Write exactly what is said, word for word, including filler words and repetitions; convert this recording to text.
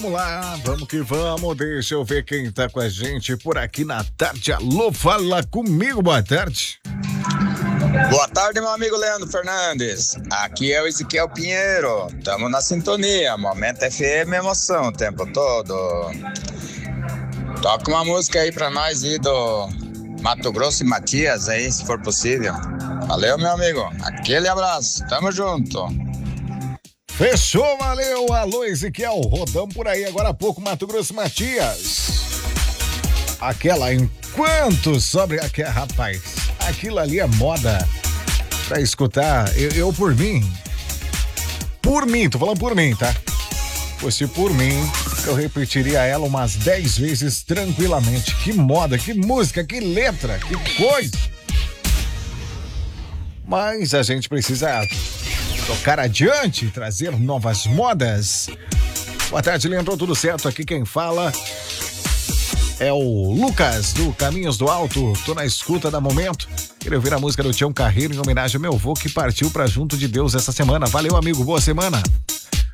Vamos lá, vamos que vamos. Deixa eu ver quem tá com a gente por aqui na tarde. Alô, fala comigo, boa tarde. Boa tarde, meu amigo Leandro Fernandes. Aqui é o Ezequiel Pinheiro. Tamo na sintonia. Momento F M, emoção o tempo todo. Toca uma música aí pra nós aí do Mato Grosso e Matias aí, se for possível. Valeu, meu amigo. Aquele abraço. Tamo junto. Fechou, valeu. Alô, Ezequiel. Rodamos por aí agora há pouco, Mato Grosso e Matias. Aquela enquanto sobre... Aquela, rapaz, aquilo ali é moda pra escutar. Eu, eu por mim, por mim, tô falando por mim, tá? Fosse por mim, eu repetiria ela umas dez vezes tranquilamente. Que moda, que música, que letra, que coisa. Mas a gente precisa tocar adiante, trazer novas modas. Boa tarde, Leandro, tudo certo? Aqui quem fala é o Lucas, do Caminhos do Alto. Tô na escuta da momento. Queria ouvir a música do Tião Carreiro em homenagem ao meu avô que partiu pra junto de Deus essa semana. Valeu, amigo, boa semana.